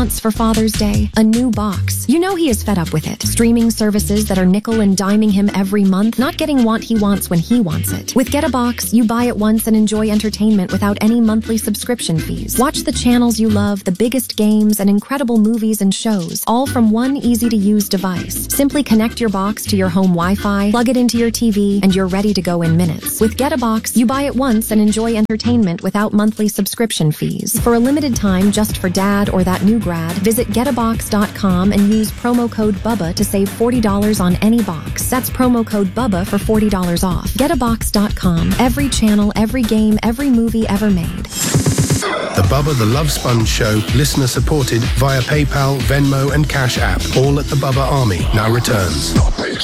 For Father's Day, a new box. You know he is fed up with it. Streaming services that are nickel and diming him every month, not getting what he wants when he wants it. With Get a Box, you buy it once and enjoy entertainment without any monthly subscription fees. Watch the channels you love, the biggest games, and incredible movies and shows, all from one easy-to-use device. Simply connect your box to your home Wi-Fi, plug it into your TV, and you're ready to go in minutes. With Get a Box, you buy it once and enjoy entertainment without monthly subscription fees. For a limited time, just for dad or that new grad, visit getabox.com and use promo code BUBBA to save $40 on any box. That's promo code BUBBA for $40 off. Getabox.com. Every channel, every game, every movie ever made. The Bubba the Love Sponge Show, listener supported via PayPal, Venmo, and Cash App. All at the Bubba Army now returns.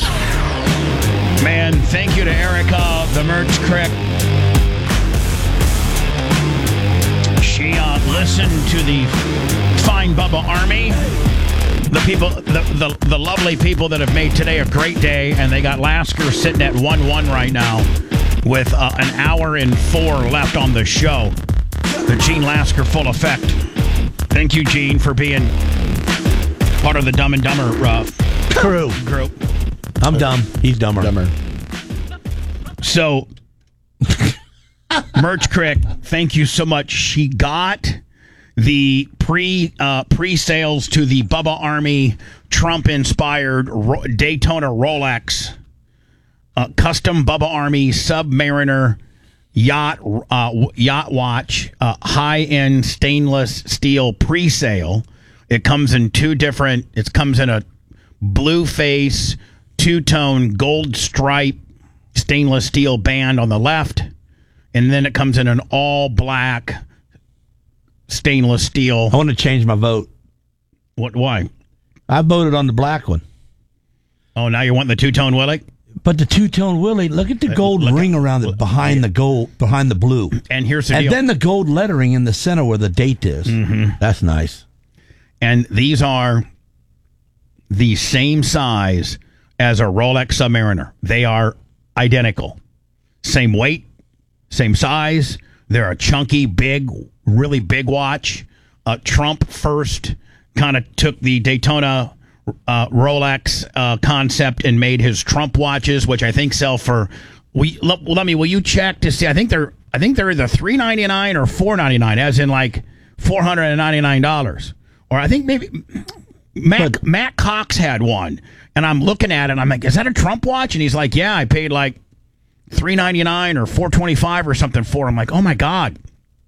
Man, thank you to Erica, the merch crick. She listened to the fine Bubba Army. The people, the lovely people that have made today a great day, and they got Lasker sitting at 1-1 right now with an hour and 4 left on the show. The Gene Lasker Full Effect. Thank you, Gene, for being part of the Dumb and Dumber crew. I'm dumb. He's dumber. So, Merch Crick, thank you so much. She got the pre-sales to the Bubba Army Trump-inspired Daytona Rolex custom Bubba Army Submariner yacht watch, high-end stainless steel pre-sale. It comes in it comes in a blue face, two-tone gold stripe stainless steel band on the left, and then it comes in an all-black stainless steel. I want to change my vote. Why? I voted on the black one. Oh, now you want the two-tone Willie? But the two-tone Willie, look at the gold ring around it behind the blue. And here's the deal. And then the gold lettering in the center where the date is. Mm-hmm. That's nice. And these are the same size as a Rolex Submariner. They are identical. Same weight, same size. They're a chunky, big, really big watch. Trump first kind of took the Daytona Rolex concept and made his Trump watches, which I think sell for. Will you check to see? I think they're either $399 or $499, as in like $499, or I think maybe Matt Cox had one, and I'm looking at it, and I'm like, is that a Trump watch? And he's like, yeah, I paid like $399 or $425 or something for it. I'm like, oh my God.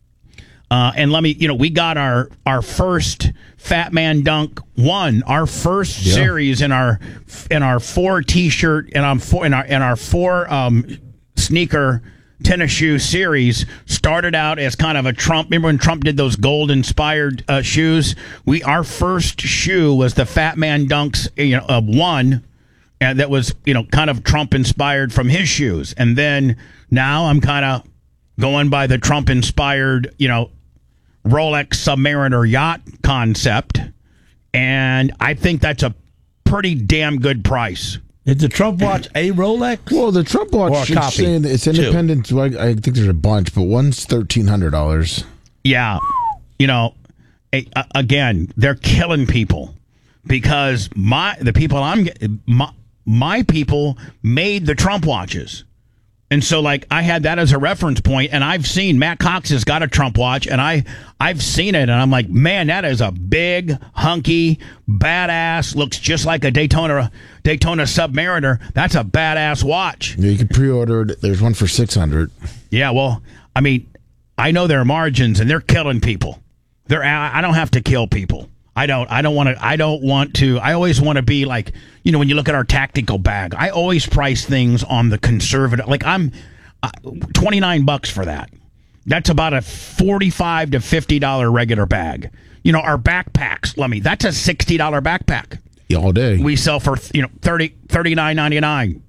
And we got our first Fat Man Dunk one, our first series in our 4 T-shirt and our 4 sneaker tennis shoe series started out as kind of a Trump. Remember when Trump did those gold inspired shoes? Our first shoe was the Fat Man Dunks, one, and that was kind of Trump inspired from his shoes. And then now I'm kind of going by the Trump inspired, Rolex Submariner yacht concept, and I think that's a pretty damn good price. Is the Trump watch a Rolex? Well, the Trump watch is saying it's independent. I think there's a bunch, but one's $1,300. Yeah, again, they're killing people because my people made the Trump watches. And so, I had that as a reference point, and I've seen Matt Cox has got a Trump watch, and I've seen it, and I'm like, man, that is a big, hunky, badass, looks just like a Daytona Submariner. That's a badass watch. Yeah, you can pre-order it. There's one for $600. Yeah, well, I mean, I know their margins, and they're killing people. I don't have to kill people. I don't want to. I always want to be like, when you look at our tactical bag, I always price things on the conservative. Like I'm $29 for that. That's about a $45 to $50 regular bag. Our backpacks, that's a $60 backpack. All day. We sell for $39.99.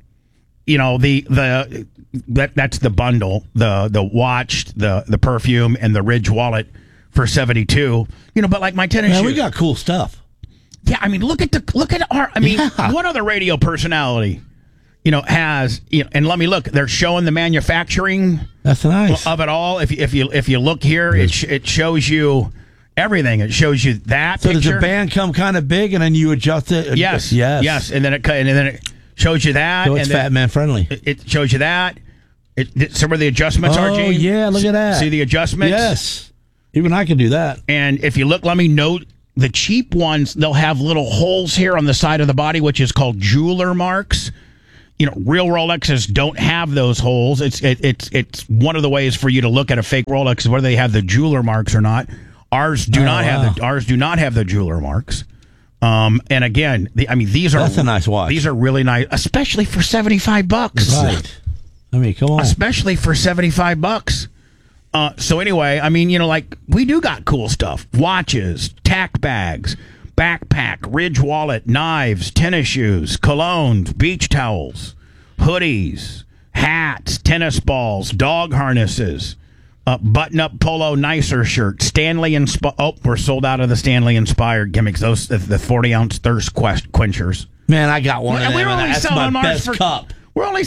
That's the bundle, the watch, the perfume, and the Ridge wallet for $72. But like my tennis shoes, we got cool stuff. Yeah, I mean, look at our. I mean, what other radio personality, has and let me look. They're showing the manufacturing. That's nice of it all. If you look here, it shows you. everything. It shows you that. So picture. does the band come kind of big, and then you adjust it? Yes, and then it shows you that. So it's and then fat man friendly. It shows you that. So where the adjustments are, Gene? Oh yeah, look at that. See the adjustments? Yes, even I can do that. And if you look, let me note the cheap ones. They'll have little holes here on the side of the body, which is called jeweler marks. You know, real Rolexes don't have those holes. It's one of the ways for you to look at a fake Rolex is whether they have the jeweler marks or not. Ours do not have the jeweler marks. And again, these are that's a nice watch. These are really nice, especially for $75. Right. I mean, come on. Especially for $75. So anyway, like we do got cool stuff: watches, tack bags, backpack, Ridge wallet, knives, tennis shoes, colognes, beach towels, hoodies, hats, tennis balls, dog harnesses, button-up polo nicer shirt, Stanley we're sold out of the Stanley inspired gimmicks. Those the 40-ounce thirst quenchers. Man, I got one. And we're only that's selling my ours best cup. We're only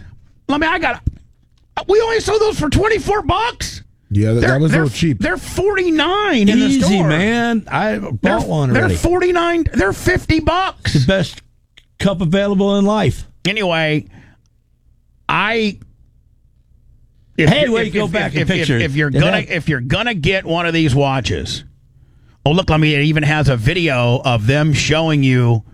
we only sold those for $24. Yeah, that was a little cheap. They're $49 in the store. Easy, man. I bought one already. They're $49. They're $50. The best cup available in life. Anyway, go back and picture. If you're gonna get one of these watches, it even has a video of them showing you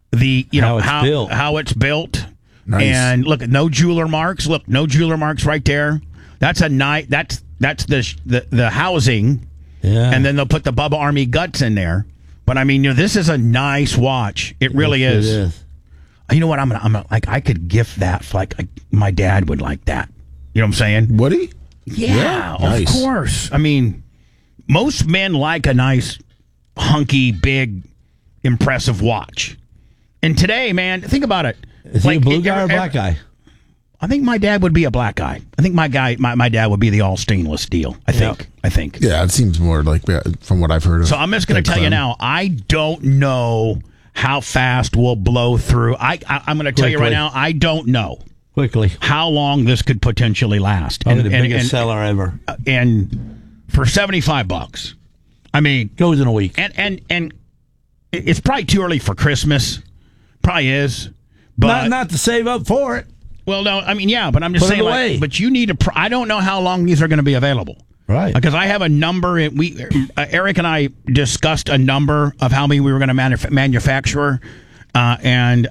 how it's built. Nice. And look, no jeweler marks. Look, no jeweler marks right there. That's a nice. That's the housing. Yeah. And then they'll put the Bubba Army guts in there. But this is a nice watch. It really is. It is. You know what? I'm I could gift that for my dad would like that. You know what I'm saying? Would he? Yeah, nice. Of course. Most men like a nice, hunky, big, impressive watch. And today, man, think about it. Is he a blue guy or a black guy? I think my dad would be a black guy. I think my dad would be the all stainless deal. I think. Yeah, it seems more like from what I've heard of. So I'm just going to tell you now, I don't know how fast we'll blow through. I'm going to tell you right now, I don't know. Quickly. How long this could potentially last. Probably the biggest seller ever. And for $75. Goes in a week. And it's probably too early for Christmas. Probably is. But not to save up for it. Well, no, but I'm just saying, but you need to. I don't know how long these are going to be available, right? Because I have a number. Eric and I discussed a number of how many we were going to manufacture, and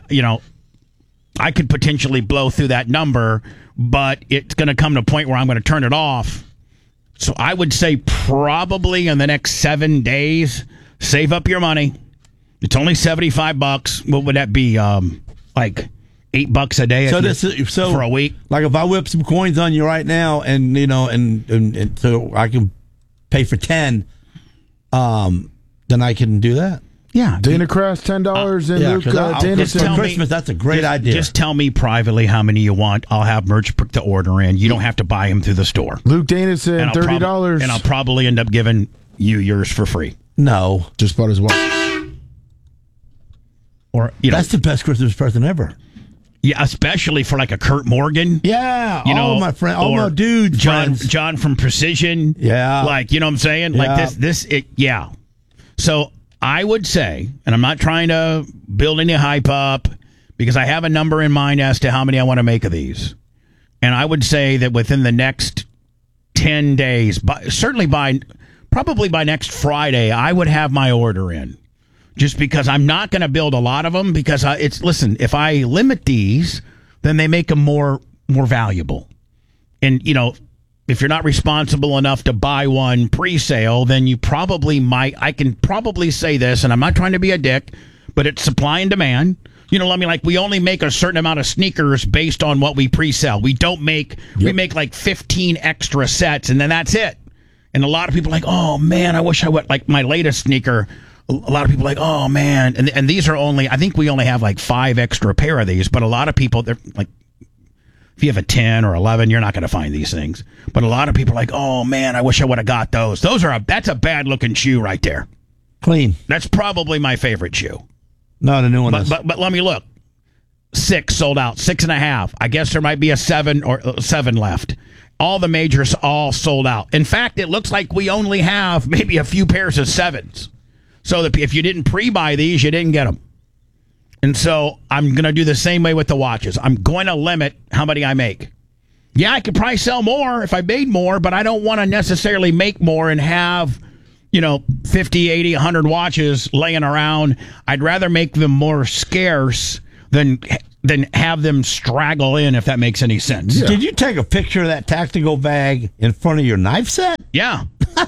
I could potentially blow through that number, but it's going to come to a point where I'm going to turn it off. So I would say probably in the next 7 days, save up your money. It's only $75. What would that be? Like $8 a day for a week. Like if I whip some coins on you right now, and and so I can pay for 10, then I can do that. Yeah, Dana Kraus $10 and Luke Danielson for Christmas. That's a great idea. Just tell me privately how many you want. I'll have merch to order in. You don't have to buy them through the store. Luke Danielson $30, and I'll probably end up giving you yours for free. No, just bought his watch. Or that's the best Christmas present ever. Yeah, especially for like a Kurt Morgan. Yeah, all my friends, all my dudes, John from Precision. Yeah, like you know what I'm saying. Yeah. Like yeah. So I would say, and I'm not trying to build any hype up because I have a number in mind as to how many I want to make of these, and I would say that within the next 10 days, probably by next Friday, I would have my order in. Just because I'm not going to build a lot of them because if I limit these, then they make them more valuable. And, if you're not responsible enough to buy one pre-sale, then you probably might. I can probably say this, and I'm not trying to be a dick, but it's supply and demand. Like we only make a certain amount of sneakers based on what we pre-sell. We don't make, we make like 15 extra sets, and then that's it. And a lot of people are like, oh, man, I wish I would, like my latest sneaker. A lot of people are like, oh, man. And these are I think we only have like 5 extra pair of these. But a lot of people, they're like, if you have a 10 or 11, you're not going to find these things. But a lot of people are like, oh, man, I wish I would have got those. That's a bad looking shoe right there. Clean. That's probably my favorite shoe. No, the new one is. But let me look. 6 sold out, 6.5. I guess there might be a 7 left. all the majors all sold out. In fact, it looks like we only have maybe a few pairs of 7s. So if you didn't pre-buy these, you didn't get them. And so I'm going to do the same way with the watches. I'm going to limit how many I make. Yeah, I could probably sell more if I made more, but I don't want to necessarily make more and have, 50, 80, 100 watches laying around. I'd rather make them more scarce than have them straggle in, if that makes any sense. Yeah. Did you take a picture of that tactical bag in front of your knife set? Yeah.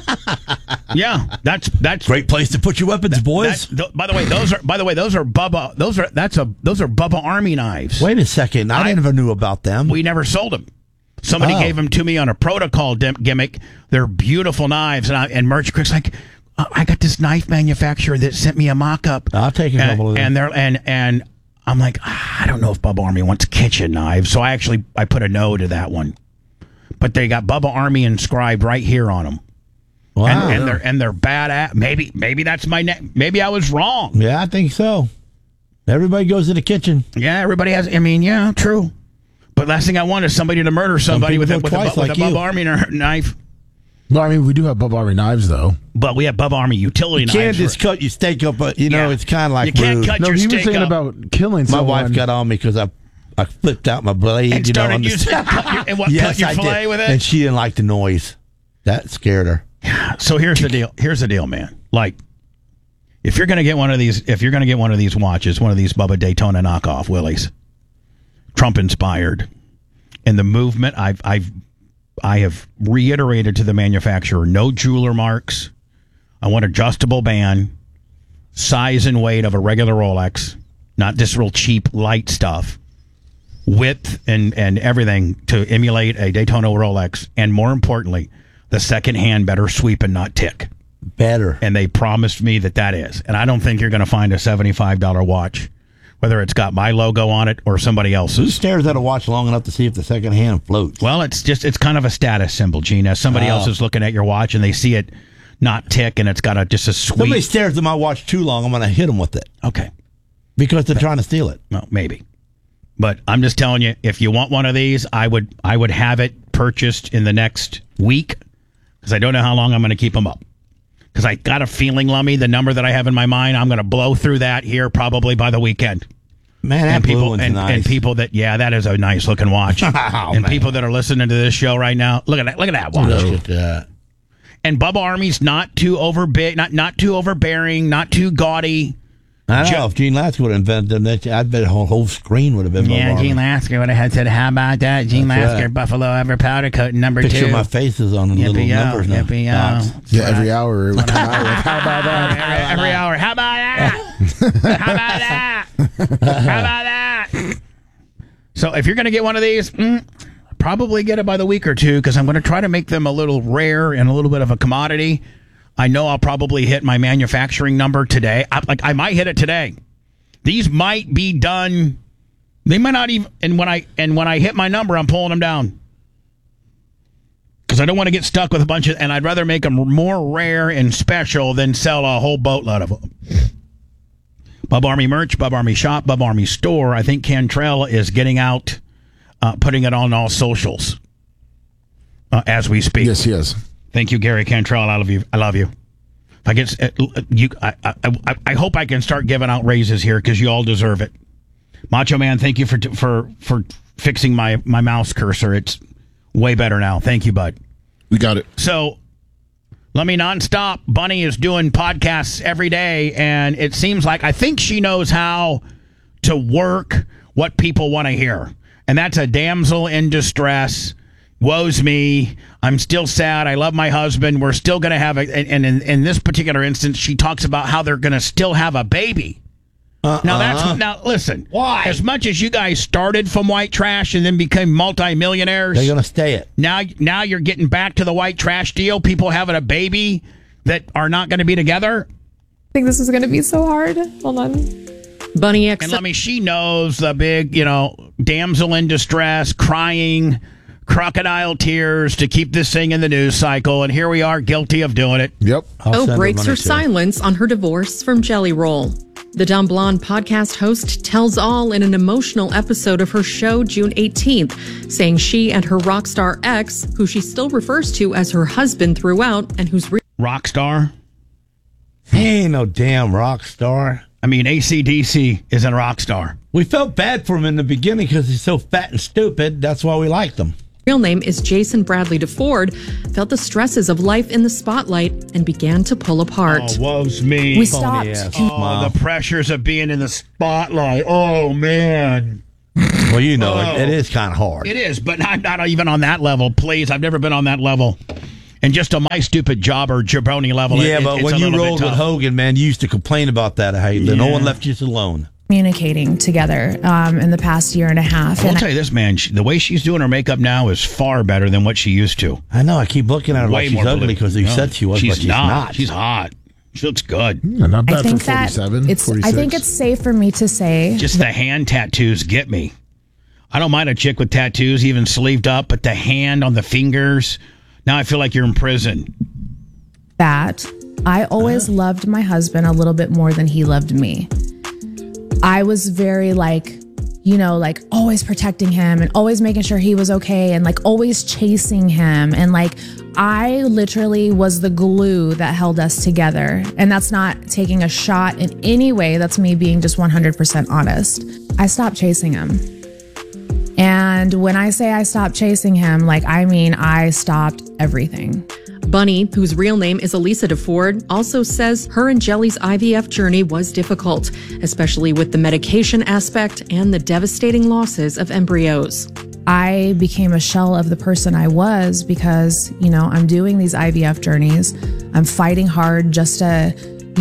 Yeah, that's great place to put your weapons, boys. By the way, those are Bubba. Those are Bubba Army knives. Wait a second, I never knew about them. We never sold them. Somebody gave them to me on a protocol gimmick. They're beautiful knives, and Merch Crick's like, I got this knife manufacturer that sent me a mock-up. I'll take a couple of them. And I'm like, I don't know if Bubba Army wants kitchen knives, so I put a no to that one. But they got Bubba Army inscribed right here on them. Wow. And they're badass. Maybe that's my maybe I was wrong. Yeah, I think so. Everybody goes to the kitchen. Yeah, everybody has. Yeah, true. But last thing I want is somebody to murder somebody with a Bubba Army knife. Well, we do have Bubba Army knives, though. But we have Bubba Army utility knives. You can't just cut your steak up, it's kind of like you can't rude. cut your steak up. He was thinking about killing someone. My wife got on me because I flipped out my blade. And started using cut your fillet with it? And she didn't like the noise. That scared her. So here's the deal, man. Like, if you're gonna get one of these watches, one of these Bubba Daytona knockoff Willies, Trump inspired, and the movement I have reiterated to the manufacturer, no jeweler marks. I want adjustable band, size and weight of a regular Rolex, not this real cheap light stuff. Width and everything to emulate a Daytona Rolex, and more importantly, the second hand better sweep and not tick. Better. And they promised me that is. And I don't think you're going to find a $75 watch, whether it's got my logo on it or somebody else's. Who stares at a watch long enough to see if the second hand floats? Well, it's kind of a status symbol, Gene. As somebody else is looking at your watch and they see it not tick and it's got just a sweep. Somebody stares at my watch too long, I'm going to hit them with it. Okay. Because they're trying to steal it. Well, maybe. But I'm just telling you, if you want one of these, I would have it purchased in the next week, because I don't know how long I'm going to keep them up. Because I got a feeling, Lummy, the number that I have in my mind, I'm going to blow through that here probably by the weekend. Man, that blue one's nice. And people that, that is a nice looking watch. People that are listening to this show right now, look at that watch. Look at that. And Bubba Army's not too not too overbearing, not too gaudy. I know. If Gene Lasker would have invented them, I bet a whole screen would have been. Yeah, Gene Lasker would have said, "How about that, Gene Lasker, right. Buffalo Ever powder coat number 2." Picture my faces on the little numbers now. Yeah, every hour. How about that? Every hour. How about that? How about that? How about that? So if you're going to get one of these, probably get it by the week or two, because I'm going to try to make them a little rare and a little bit of a commodity. I know I'll probably hit my manufacturing number today. I might hit it today. These might be done. They might not even. And when I hit my number, I'm pulling them down, because I don't want to get stuck with a bunch of. And I'd rather make them more rare and special than sell a whole boatload of them. Bubba Army merch, Bubba Army shop, Bubba Army store. I think Cantrell is getting out, putting it on all socials as we speak. Yes, he is. Thank you, Gary Cantrell. I love you. I love you. If I get you, I hope I can start giving out raises here, because you all deserve it. Macho Man, thank you for fixing my mouse cursor. It's way better now. Thank you, bud. We got it. So, let me nonstop. Bunny is doing podcasts every day, and it seems like I think she knows how to work what people want to hear, and that's a damsel in distress. Woe's me. I'm still sad. I love my husband. We're still going to have and in this particular instance, she talks about how they're going to still have a baby. Now listen. Why? As much as you guys started from white trash and then became multimillionaires, they're going to stay it. Now you're getting back to the white trash deal. People having a baby that are not going to be together. I think this is going to be so hard. Hold on. Bunny X. And she knows the big, damsel in distress, crying, crocodile tears to keep this thing in the news cycle, and here we are, guilty of doing it. Yep. breaks her silence on her divorce from Jelly Roll. The Dumb Blonde podcast host tells all in an emotional episode of her show June 18th, saying she and her rock star ex, who she still refers to as her husband throughout, and who's rock star? He ain't no damn rock star. I mean, AC/DC isn't a rock star. We felt bad for him in the beginning because he's so fat and stupid. That's why we liked him. real name is Jason Bradley DeFord, felt the stresses of life in the spotlight and began to pull apart. Oh, woe's me. We stopped. Oh, the pressures of being in the spotlight. Oh, man. Well, you know, it is kind of hard. It is, but I'm not even on that level. Please, I've never been on that level. And just on my stupid job or jabroni level. Yeah, but when you rolled with Hogan, man, you used to complain about that. Hey, no one left you alone. Communicating together in the past year and a half. I'll tell you this, man. The way she's doing her makeup now is far better than what she used to. I know. I keep looking at her like she's ugly because you said she was, but she's not. She's hot. She looks good. Yeah, not bad I think for 47, that 46. I think it's safe for me to say. Just the hand tattoos get me. I don't mind a chick with tattoos, even sleeved up, but the hand on the fingers. Now I feel like you're in prison. That I always loved my husband a little bit more than he loved me. I was very always protecting him and always making sure he was okay and always chasing him. And I literally was the glue that held us together. And that's not taking a shot in any way. That's me being just 100% honest. I stopped chasing him. And when I say I stopped chasing him, I mean I stopped everything. Bunny, whose real name is Elisa DeFord, also says her and Jelly's IVF journey was difficult, especially with the medication aspect and the devastating losses of embryos. I became a shell of the person I was because, I'm doing these IVF journeys. I'm fighting hard just to,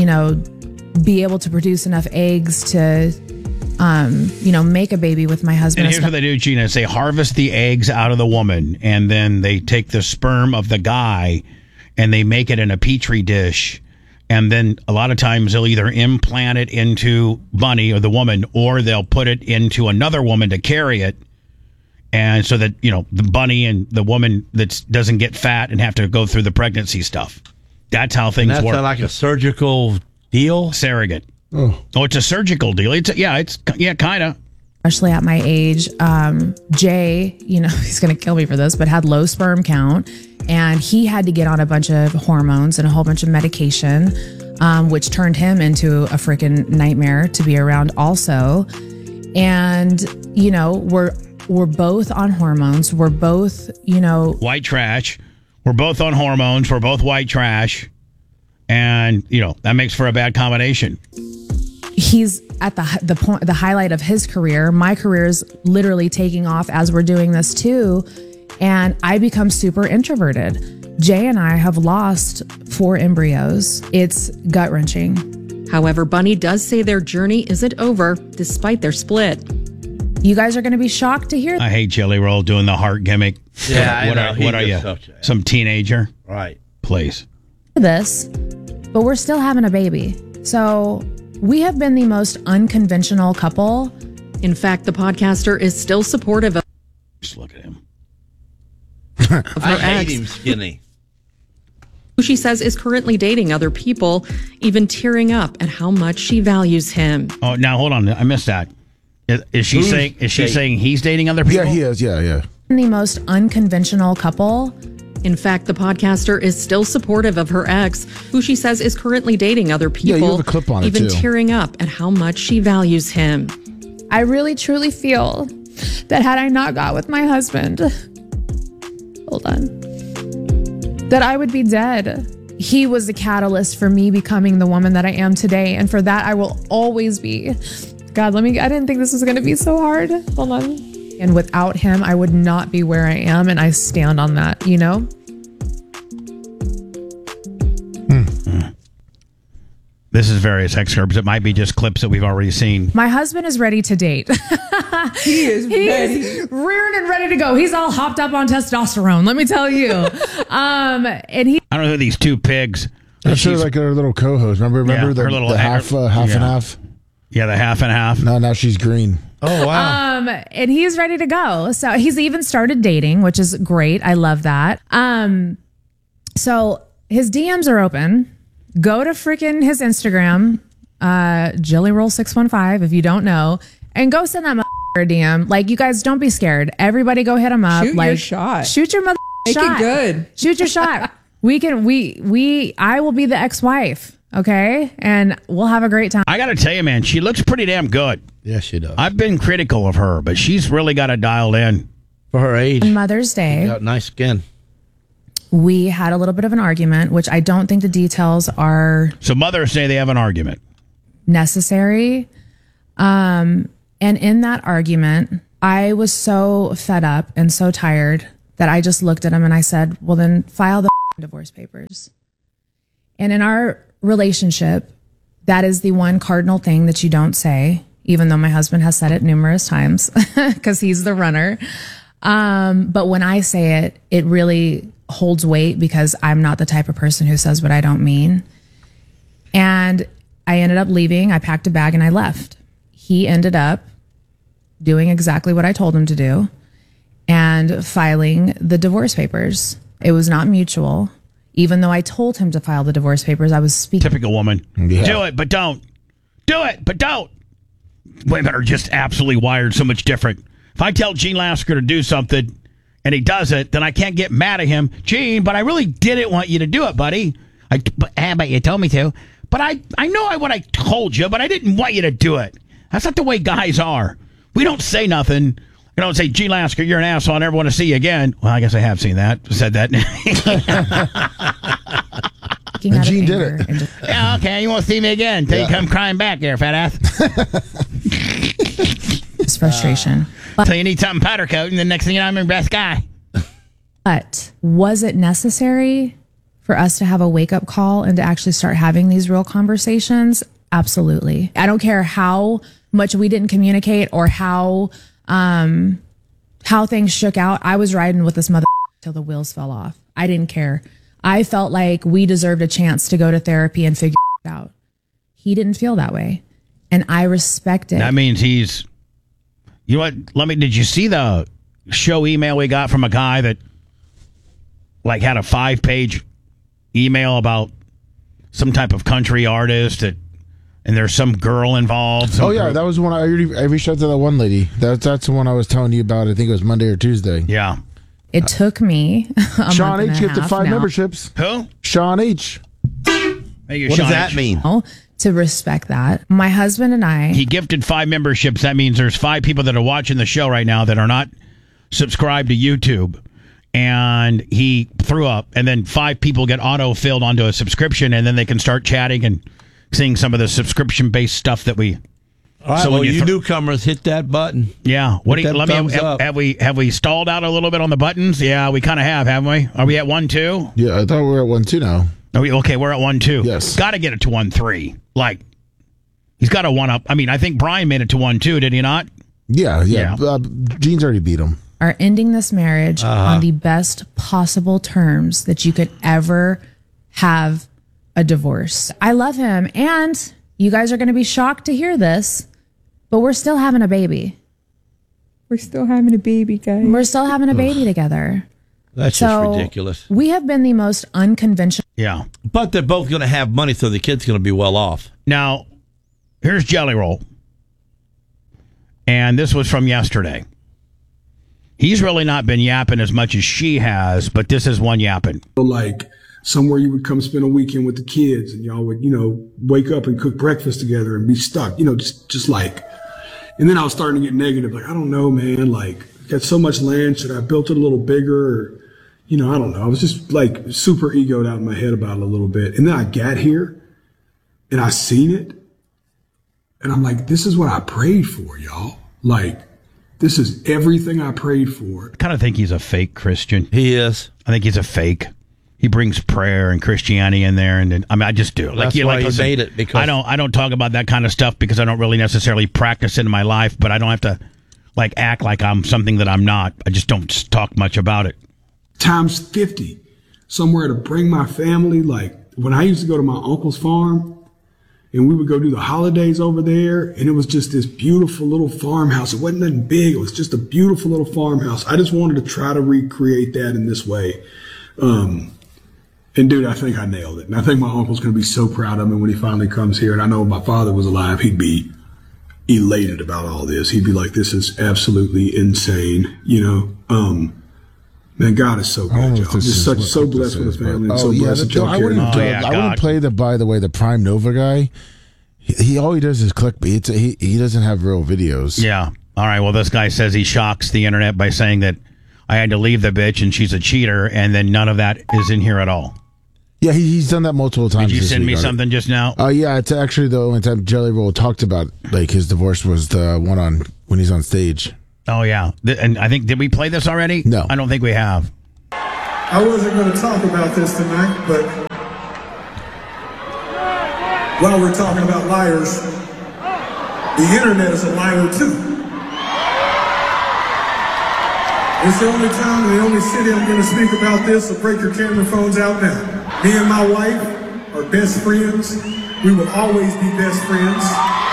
be able to produce enough eggs to make a baby with my husband. And here's what they do, Gina, is they harvest the eggs out of the woman, and then they take the sperm of the guy and they make it in a petri dish. And then a lot of times they'll either implant it into Bunny or the woman, or they'll put it into another woman to carry it. And so that, the bunny and the woman that doesn't get fat and have to go through the pregnancy stuff. That's how things work. That's like a surgical deal? Surrogate. Oh, it's a surgical deal. It's kind of. Especially at my age, Jay, he's going to kill me for this, but had low sperm count, and he had to get on a bunch of hormones and a whole bunch of medication, which turned him into a freaking nightmare to be around also. And, we're both on hormones. We're both, white trash. We're both on hormones. We're both white trash. And, that makes for a bad combination. He's at the highlight of his career. My career is literally taking off as we're doing this too. And I become super introverted. Jay and I have lost 4 embryos. It's gut-wrenching. However, Bunny does say their journey isn't over despite their split. You guys are going to be shocked to hear. I hate Jelly Roll doing the heart gimmick. Yeah, what are you? Some teenager? Right. Please. This, but we're still having a baby. So we have been the most unconventional couple. In fact, the podcaster is still supportive of. Just look at him. I hate him skinny. Who she says is currently dating other people, even tearing up at how much she values him. Oh, now hold on. I missed that. Is she saying he's dating other people? Yeah, he is. Yeah. The most unconventional couple. In fact, the podcaster is still supportive of her ex, who she says is currently dating other people. Yeah, you have a clip on it, even too. tearing up at how much she values him. I really truly feel that had I not got with my husband, that I would be dead. He was the catalyst for me becoming the woman that I am today, and for that I will always be. God, I didn't think this was going to be so hard. Hold on. And without him, I would not be where I am, and I stand on that, This is various excerpts. It might be just clips that we've already seen. My husband is ready to date. He is rearing and ready to go. He's all hopped up on testosterone, let me tell you. And he. I don't know who these two pigs. That's like her little co-host. Remember her little the half and half? Yeah, the half and half. No, now she's green. Oh, wow. And he's ready to go. So he's even started dating, which is great. I love that. So his DMs are open. Go to freaking his Instagram. Jilly Roll 615 if you don't know, and go send that a DM. Like, you guys, don't be scared. Everybody go hit him up. Shoot like, your shot. Shoot your Make shot. it good. Shoot your shot. I will be the ex-wife. Okay. And we'll have a great time. I got to tell you, man, she looks pretty damn good. Yeah, she does. I've been critical of her, but she's really got it dialed in. For her age. On Mother's Day. Got nice skin. We had a little bit of an argument, which I don't think the details are. So Mother's Day, they have an argument. Necessary. And in that argument, I was so fed up and so tired that I just looked at him and I said, well, then file the divorce papers. And in our relationship, that is the one cardinal thing that you don't say, even though my husband has said it numerous times because he's the runner. But when I say it, it really holds weight because I'm not the type of person who says what I don't mean. And I ended up leaving. I packed a bag and I left. He ended up doing exactly what I told him to do and filing the divorce papers. It was not mutual. Even though I told him to file the divorce papers, I was speaking. Typical woman. Yeah. Do it, but don't. Do it, but don't. Women are just absolutely wired so much different. If I tell Gene Lasker to do something and he does it, then I can't get mad at him. Gene, but I really didn't want you to do it, buddy. But you told me to. But I know what I told you, but I didn't want you to do it. That's not the way guys are. We don't say nothing. You don't say, Gene Lasker, you're an asshole. I never want to see you again. Well, I guess I have seen that. Said that. And Gene did it. Yeah, okay. You won't see me again until you come crying back here, fat ass. It's frustration. So you need something powder coat, and the next thing you know, I'm your best guy. But was it necessary for us to have a wake-up call and to actually start having these real conversations? Absolutely. I don't care how much we didn't communicate or how things shook out. I was riding with this mother till the wheels fell off. I didn't care. I felt like we deserved a chance to go to therapy and figure it out. He didn't feel that way. And I respect it. That means he's, you know what? Did you see the show email we got from a guy that like had a 5-page email about some type of country artist and there's some girl involved. Oh, yeah. That was one I reached out to that one lady. That's the one I was telling you about. I think it was Monday or Tuesday. Yeah. It took me Sean H. gifted 5 memberships. Who? Sean H. Hey, what does that mean? To respect that. My husband and I. He gifted 5 memberships. That means there's 5 people that are watching the show right now that are not subscribed to YouTube. And he threw up. And then 5 people get auto-filled onto a subscription. And then they can start chatting and seeing some of the subscription-based stuff that we... All right, so well, you newcomers, hit that button. Yeah. What do you, let me have we stalled out a little bit on the buttons? Yeah, we kind of have, haven't we? Are we at 1-2? Yeah, I thought we were at 1-2 now. Okay, we're at 1-2. Yes. Got to get it to 1-3. Like, he's got to one up. I mean, I think Brian made it to 1-2, did he not? Yeah. Gene's already beat him. Are ending this marriage on the best possible terms that you could ever have a divorce. I love him, and you guys are going to be shocked to hear this, but we're still having a baby. We're still having a baby, guys. We're still having a baby together. That's just ridiculous. We have been the most unconventional. Yeah. But they're both going to have money, so the kid's going to be well off. Now, here's Jelly Roll. And this was from yesterday. He's really not been yapping as much as she has, but this is one yapping. Like somewhere you would come spend a weekend with the kids and y'all would, wake up and cook breakfast together and be stuck, just like, and then I was starting to get negative. Like, I don't know, man, like got so much land. Should I have built it a little bigger? Or, I don't know. I was just like super egoed out in my head about it a little bit. And then I got here and I seen it and I'm like, this is what I prayed for, y'all. Like, this is everything I prayed for. I kind of think he's a fake Christian. He is. I think he's a fake. He brings prayer and Christianity in there, and I just do. That's why he made it. Because I don't talk about that kind of stuff because I don't really necessarily practice it in my life. But I don't have to act like I'm something that I'm not. I just don't talk much about it. Times 50, somewhere to bring my family. Like when I used to go to my uncle's farm, and we would go do the holidays over there, and it was just this beautiful little farmhouse. It wasn't nothing big. It was just a beautiful little farmhouse. I just wanted to try to recreate that in this way. And dude, I think I nailed it. And I think my uncle's going to be so proud of me when he finally comes here. And I know if my father was alive, he'd be elated about all this. He'd be like, this is absolutely insane. Man, God is so good, Joe. Just so blessed with a family and so blessed with Joe. I wouldn't play the Prime Nova guy. He all he does is clickbait. He doesn't have real videos. Yeah. All right. Well, this guy says he shocks the internet by saying that I had to leave the bitch and she's a cheater, and then none of that is in here at all. Yeah, he's done that multiple times. Did you send me something just now? Yeah, it's actually the only time Jelly Roll talked about like his divorce was the one on when he's on stage. Oh yeah, and I think did we play this already? No, I don't think we have. I wasn't going to talk about this tonight, but while we're talking about liars, the internet is a liar too. It's the only time and the only city I'm going to speak about this, so break your camera phones out now. Me and my wife are best friends. We will always be best friends.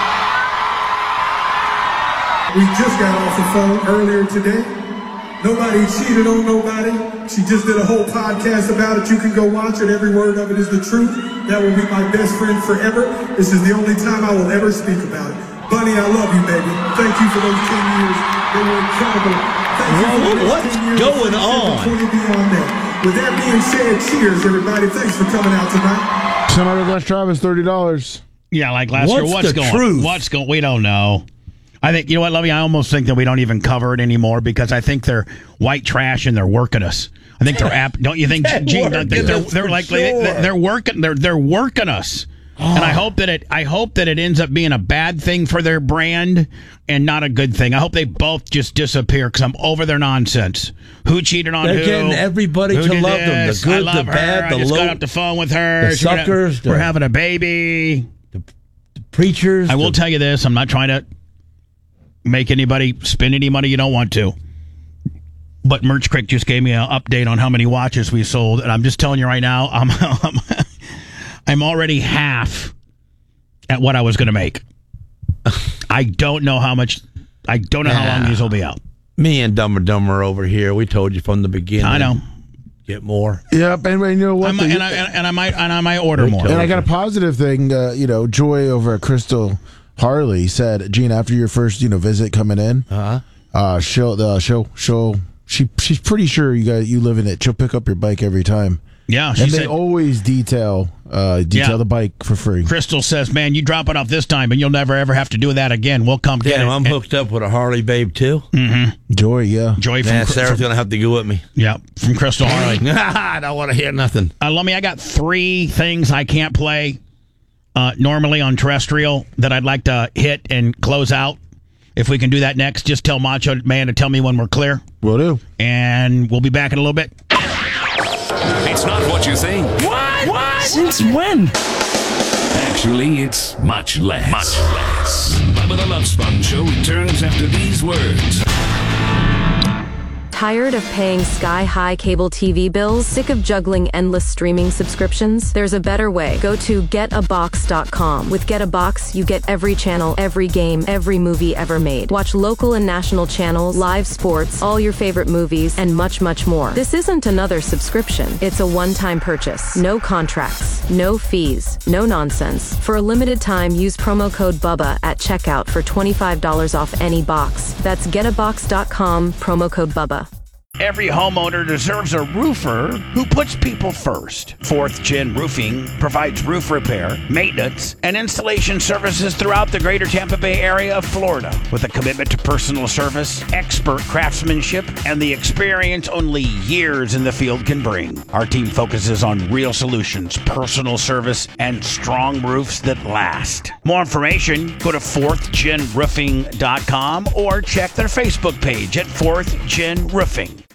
We just got off the phone earlier today. Nobody cheated on nobody. She just did a whole podcast about it. You can go watch it. Every word of it is the truth. That will be my best friend forever. This is the only time I will ever speak about it. Bunny, I love you, baby. Thank you for those 10 years. They were incredible. Thank you for those what's 10 years going on? Beyond that. With that being said, cheers, everybody. Thanks for coming out tonight. Somebody left Travis $30. Yeah, like last year. What's going on? What's going? We don't know. I think, you know what, Lovey? I almost think that we don't even cover it anymore because I think they're white trash and they're working us. I think they're don't you think, Gene? They're like they're working. They're working us. And I hope that it ends up being a bad thing for their brand and not a good thing. I hope they both just disappear because I'm over their nonsense. Who cheated on who? They're getting everybody to love them. The good, the bad, the low. I just got off the phone with her. The suckers. We're having a baby. The preachers. I will tell you this. I'm not trying to make anybody spend any money you don't want to. But Merch Crick just gave me an update on how many watches we sold. And I'm just telling you right now, I'm already half at what I was going to make. I don't know how much. I don't know how long these will be out. Me and Dumb and Dumber over here. We told you from the beginning. I know. Get more. Yep, and you know what? I might order more. And I got a positive thing. Joy over at Crystal Harley said, Gene, after your first visit coming in, she's pretty sure you live in it. She'll pick up your bike every time. Yeah, and they always detail the bike for free. Crystal says, "Man, you drop it off this time, and you'll never ever have to do that again. We'll come get it." I'm hooked up with a Harley babe too. Mm-hmm. Joy, yeah, Joy. Sarah's gonna have to go with me. Yeah, from Crystal Harley. I don't want to hear nothing. I got 3 things I can't play normally on terrestrial that I'd like to hit and close out. If we can do that next, just tell Macho Man to tell me when we're clear. Will do. And we'll be back in a little bit. It's not what you think. What? Since when? Actually, it's much less. Bubba the Love Sponge Show returns after these words. Tired of paying sky-high cable TV bills? Sick of juggling endless streaming subscriptions? There's a better way. Go to getabox.com. With Get a Box, you get every channel, every game, every movie ever made. Watch local and national channels, live sports, all your favorite movies, and much, much more. This isn't another subscription. It's a one-time purchase. No contracts, no fees, no nonsense. For a limited time, use promo code BUBBA at checkout for $25 off any box. That's getabox.com, promo code BUBBA. Every homeowner deserves a roofer who puts people first. 4th Gen Roofing provides roof repair, maintenance, and installation services throughout the greater Tampa Bay area of Florida. With a commitment to personal service, expert craftsmanship, and the experience only years in the field can bring. Our team focuses on real solutions, personal service, and strong roofs that last. More information, go to 4thgenroofing.com or check their Facebook page at 4th Gen Roofing.